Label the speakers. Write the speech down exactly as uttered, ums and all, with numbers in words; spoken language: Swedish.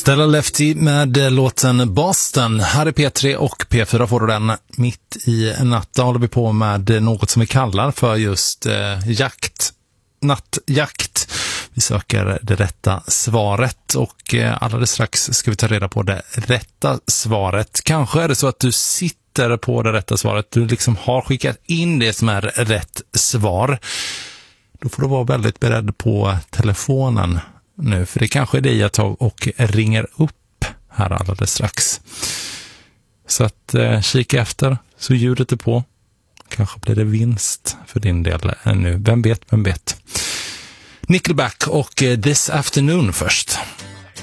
Speaker 1: Stella Lefty med låten Boston. Här är P tre och P fyra får du den mitt i natten. Håller vi på med något som vi kallar för just eh, jakt. Nattjakt. Vi söker det rätta svaret och eh, alldeles strax ska vi ta reda på det rätta svaret. Kanske är det så att du sitter på det rätta svaret. Du liksom har skickat in det som är rätt svar. Då får du vara väldigt beredd på telefonen nu, för det kanske är det jag tar och ringer upp här alldeles strax. Så att eh, kika efter så ljudet är på. Kanske blir det vinst för din del nu. Vem vet, vem vet. Nickelback och eh, This Afternoon först.